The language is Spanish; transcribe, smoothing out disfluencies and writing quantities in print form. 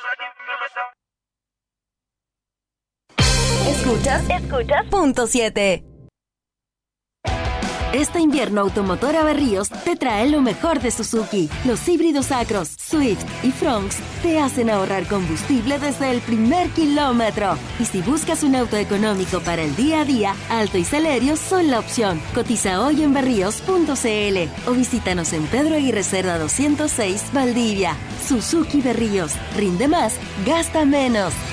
Escuchas Punto 7. Este invierno Automotora Berríos te trae lo mejor de Suzuki. Los híbridos Acros, Swift y Fronx te hacen ahorrar combustible desde el primer kilómetro. Y si buscas un auto económico para el día a día, Alto y Celerio son la opción. Cotiza hoy en berríos.cl o visítanos en Pedro Aguirre Cerda 206, Valdivia. Suzuki Berríos. Rinde más, gasta menos.